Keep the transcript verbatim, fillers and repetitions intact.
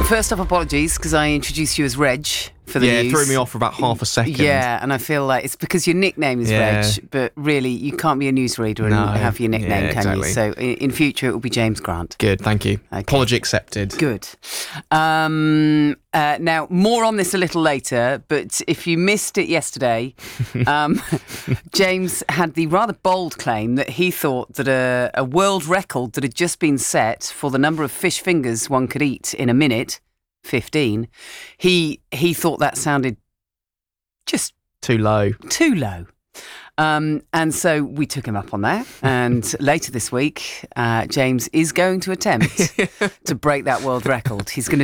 first off, apologies, because I introduced you as Reg for the yeah, news. it threw me off for about half a second. Yeah, and I feel like it's because your nickname is Yeah. Reg, but really you can't be a newsreader and No. have your nickname, Yeah, can exactly. you? So in, in future it will be James Grant. Good, thank you. Okay. Apology accepted. Good. Um, uh, now, more on this a little later, but if you missed it yesterday, um, James had the rather bold claim that he thought that a, a world record that had just been set for the number of fish fingers one could eat in a minute, fifteen, he he thought that sounded just Too low. too low. Um, and so we took him up on that. And later this week, uh, James is going to attempt to break that world record. He's going to